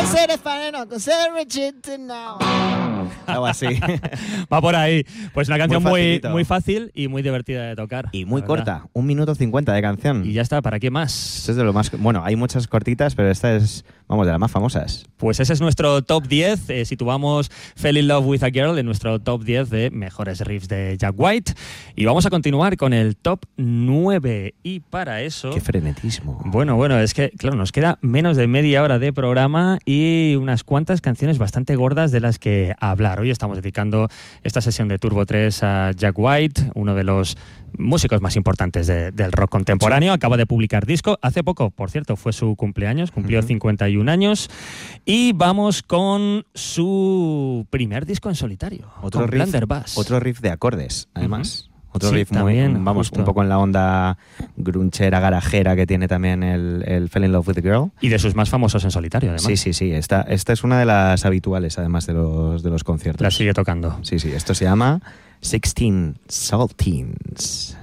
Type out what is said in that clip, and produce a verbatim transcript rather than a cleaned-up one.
Algo así. Va por ahí. Pues una canción muy, muy, muy fácil y muy divertida de tocar. Y muy corta, un minuto cincuenta de canción. Y ya está, ¿para qué más? Esto es de lo más... Bueno, hay muchas cortitas, pero esta es, vamos, de las más famosas. Pues ese es nuestro top diez. Eh, situamos Fell in Love with a Girl en nuestro top diez de mejores riffs de Jack White. Y vamos a continuar con el top nueve. Y para eso... ¡Qué frenetismo! Bueno, bueno, es que, claro, nos queda menos de media hora de programa y unas cuantas canciones bastante gordas de las que hablar. Hoy estamos dedicando esta sesión de Turbo tres a Jack White, uno de los músicos más importantes de, del rock contemporáneo. Acaba de publicar disco. Hace poco, por cierto, fue su cumpleaños. Cumplió uh-huh. cincuenta y un años. Y vamos con su primer disco en solitario. Otro riff, Blunderbuss. Otro riff de acordes, además. Uh-huh. Otro sí, riff muy, también, vamos, justo. un poco en la onda grunchera, garajera que tiene también el, el Fell in Love with a Girl. Y de sus más famosos en solitario, además. Sí, sí, sí. Esta, esta es una de las habituales, además, de los, de los conciertos. La sigue tocando. Sí, sí. Esto se llama sixteen Saltines.